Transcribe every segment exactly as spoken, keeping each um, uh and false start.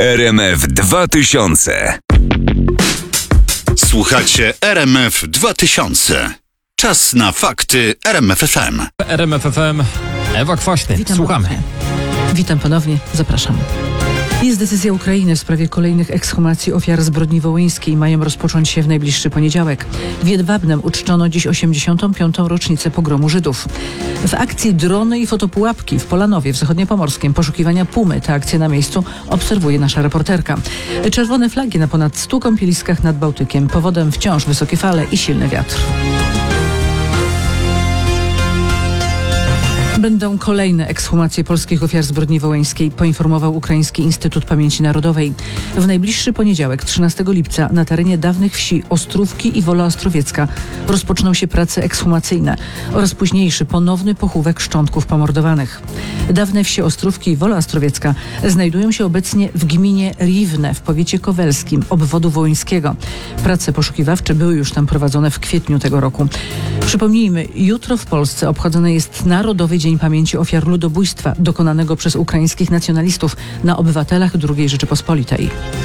R M F dwa tysiące. Słuchacie R M F dwa tysiące. Czas na fakty R M F F M. R M F F M, Ewa Kwaśny. Witam Słuchamy. ponownie. Witam ponownie, zapraszam. Jest decyzja Ukrainy w sprawie kolejnych ekshumacji ofiar zbrodni wołyńskiej. Mają rozpocząć się w najbliższy poniedziałek. W Jedwabnem uczczono dziś osiemdziesiątą piątą rocznicę pogromu Żydów. W akcji Drony i fotopułapki w Polanowie, w Zachodniopomorskiem, poszukiwania pumy. Tę akcję na miejscu obserwuje nasza reporterka. Czerwone flagi na ponad stu kąpieliskach nad Bałtykiem. Powodem wciąż wysokie fale i silny wiatr. Będą kolejne ekshumacje polskich ofiar zbrodni wołyńskiej, poinformował Ukraiński Instytut Pamięci Narodowej. W najbliższy poniedziałek, trzynastego lipca, na terenie dawnych wsi Ostrówki i Wola Ostrowiecka rozpoczną się prace ekshumacyjne oraz późniejszy ponowny pochówek szczątków pomordowanych. Dawne wsie Ostrówki i Wola Ostrowiecka znajdują się obecnie w gminie Riwne w powiecie kowelskim obwodu wołyńskiego. Prace poszukiwawcze były już tam prowadzone w kwietniu tego roku. Przypomnijmy, jutro w Polsce obchodzony jest Narodowy Dzień Pamięci Ofiar Ludobójstwa dokonanego przez ukraińskich nacjonalistów na obywatelach drugiej Rzeczypospolitej.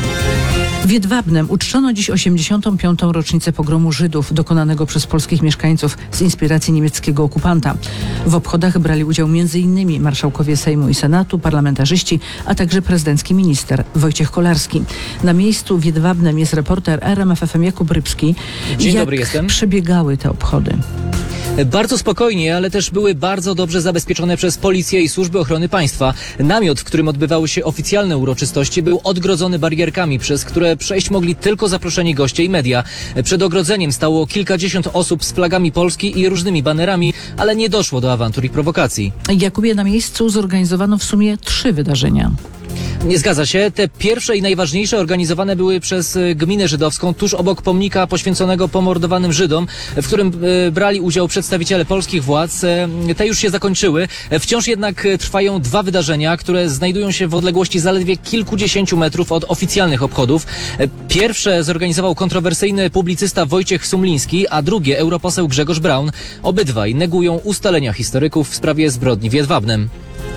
W Jedwabnem uczczono dziś osiemdziesiątą piątą rocznicę pogromu Żydów dokonanego przez polskich mieszkańców z inspiracji niemieckiego okupanta. W obchodach brali udział między innymi marszałkowie Sejmu i Senatu, parlamentarzyści, a także prezydencki minister Wojciech Kolarski. Na miejscu w Jedwabnem jest reporter R M F F M Jakub Rybski. Dzień Jak dobry, jestem. przebiegały te obchody? Bardzo spokojnie, ale też były bardzo dobrze zabezpieczone przez policję i służby ochrony państwa. Namiot, w którym odbywały się oficjalne uroczystości, był odgrodzony barierkami, przez które przejść mogli tylko zaproszeni goście i media. Przed ogrodzeniem stało kilkadziesiąt osób z flagami Polski i różnymi banerami, ale nie doszło do awantur i prowokacji. Jakubie, na miejscu zorganizowano w sumie trzy wydarzenia. Nie zgadza się. Te pierwsze i najważniejsze organizowane były przez gminę żydowską tuż obok pomnika poświęconego pomordowanym Żydom, w którym e, brali udział przedstawiciele polskich władz. E, te już się zakończyły. E, wciąż jednak trwają dwa wydarzenia, które znajdują się w odległości zaledwie kilkudziesięciu metrów od oficjalnych obchodów. E, pierwsze zorganizował kontrowersyjny publicysta Wojciech Sumliński, a drugie europoseł Grzegorz Braun. Obydwaj negują ustalenia historyków w sprawie zbrodni w Jedwabnem.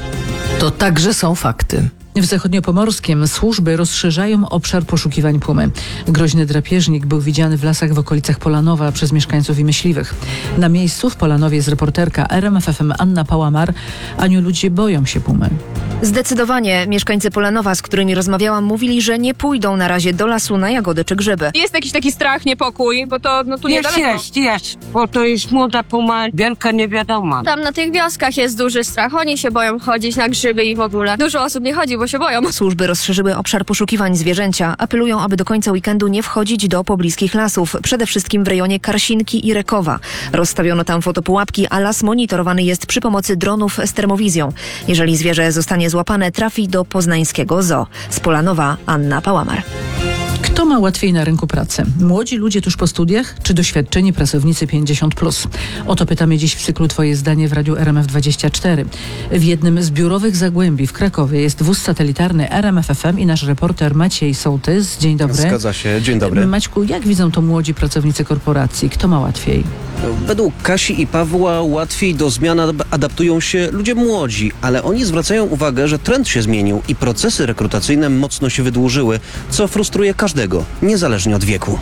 To także są fakty. W Zachodniopomorskiem służby rozszerzają obszar poszukiwań pumy. Groźny drapieżnik był widziany w lasach w okolicach Polanowa przez mieszkańców i myśliwych. Na miejscu w Polanowie jest reporterka R M F F M Anna Pałamar. Aniu, ludzie boją się pumy. Zdecydowanie. Mieszkańcy Polanowa, z którymi rozmawiałam, mówili, że nie pójdą na razie do lasu na jagody czy grzyby. Jest jakiś taki strach, niepokój, bo to no tu Jest, niedaleko. jest, jest, bo to jest młoda puma, wielka nie wiadomo. Tam na tych wioskach jest duży strach. Oni się boją chodzić na grzyby i w ogóle. Dużo osób nie chodzi, bo się boją. Służby rozszerzyły obszar poszukiwań zwierzęcia. Apelują, aby do końca weekendu nie wchodzić do pobliskich lasów. Przede wszystkim w rejonie Karsinki i Rekowa. Rozstawiono tam fotopułapki, a las monitorowany jest przy pomocy dronów z termowizją. Jeżeli zwierzę zostanie złapane, trafi do poznańskiego zoo. Z Polanowa Anna Pałamar. Kto ma łatwiej na rynku pracy? Młodzi ludzie tuż po studiach, czy doświadczeni pracownicy pięćdziesiąt plus? O to pytamy dziś w cyklu Twoje zdanie w Radiu R M F dwadzieścia cztery. W jednym z biurowych zagłębi w Krakowie jest wóz satelitarny R M F F M i nasz reporter Maciej Sołtys. Dzień dobry. Zgadza się, dzień dobry. Maćku, jak widzą to młodzi pracownicy korporacji? Kto ma łatwiej? Według Kasi i Pawła łatwiej do zmian adaptują się ludzie młodzi, ale oni zwracają uwagę, że trend się zmienił i procesy rekrutacyjne mocno się wydłużyły, co frustruje każdego, niezależnie od wieku.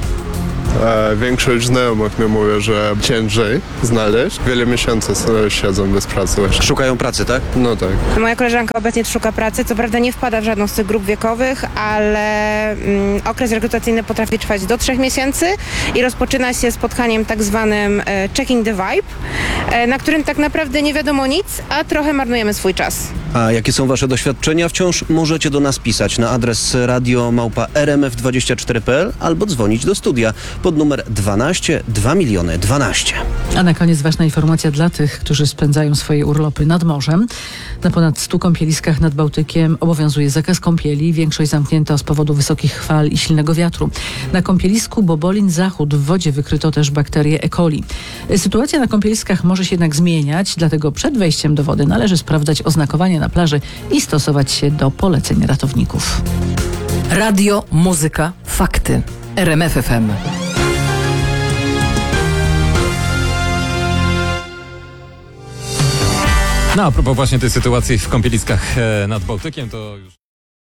E, większość znajomych mi mówi, że ciężej znaleźć. Wiele miesięcy siedzą bez pracy właśnie. Szukają pracy, tak? No tak. Moja koleżanka obecnie szuka pracy, co prawda nie wpada w żadną z tych grup wiekowych, ale mm, okres rekrutacyjny potrafi trwać do trzech miesięcy i rozpoczyna się spotkaniem tak zwanym e, checking the vibe, e, na którym tak naprawdę nie wiadomo nic, a trochę marnujemy swój czas. A jakie są wasze doświadczenia? Wciąż możecie do nas pisać na adres radio małpa r m f dwadzieścia cztery kropka p l albo dzwonić do studia pod numer dwanaście dwa miliony dwanaście. A na koniec ważna informacja dla tych, którzy spędzają swoje urlopy nad morzem. Na ponad stu kąpieliskach nad Bałtykiem obowiązuje zakaz kąpieli, większość zamknięta z powodu wysokich fal i silnego wiatru. Na kąpielisku Bobolin Zachód w wodzie wykryto też bakterię E. coli. Sytuacja na kąpieliskach może się jednak zmieniać, dlatego przed wejściem do wody należy sprawdzać oznakowanie na plaży i stosować się do poleceń ratowników. Radio, muzyka, fakty. R M F F M. No a propos właśnie tej sytuacji w kąpieliskach nad Bałtykiem, to już